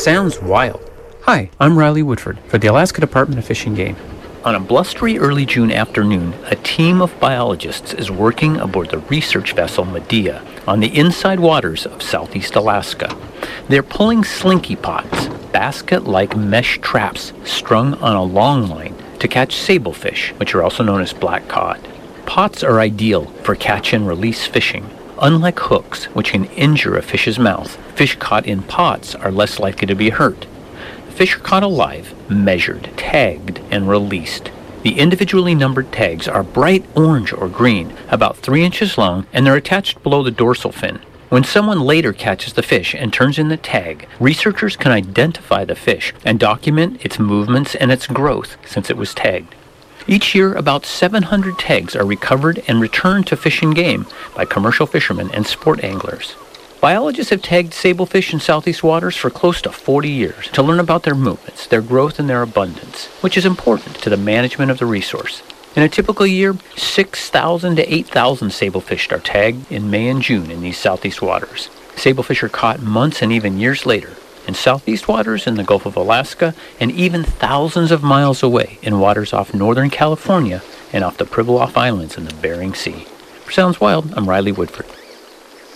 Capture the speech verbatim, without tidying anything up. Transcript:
Sounds wild. Hi, I'm Riley Woodford for the Alaska Department of Fish and Game. On a blustery early June afternoon, a team of biologists is working aboard the research vessel Medea on the inside waters of southeast Alaska. They're pulling slinky pots, basket-like mesh traps strung on a long line to catch sablefish, which are also known as black cod. Pots are ideal for catch-and-release fishing. Unlike hooks, which can injure a fish's mouth, fish caught in pots are less likely to be hurt. Fish are caught alive, measured, tagged, and released. The individually numbered tags are bright orange or green, about three inches long, and they're attached below the dorsal fin. When someone later catches the fish and turns in the tag, researchers can identify the fish and document its movements and its growth since it was tagged. Each year, about seven hundred tags are recovered and returned to Fish and Game by commercial fishermen and sport anglers. Biologists have tagged sablefish in southeast waters for close to forty years to learn about their movements, their growth, and their abundance, which is important to the management of the resource. In a typical year, six thousand to eight thousand sablefish are tagged in May and June in these southeast waters. Sablefish are caught months and even years later in southeast waters in the Gulf of Alaska and even thousands of miles away in waters off northern California and off the Pribilof Islands in the Bering Sea. For Sounds Wild, I'm Riley Woodford.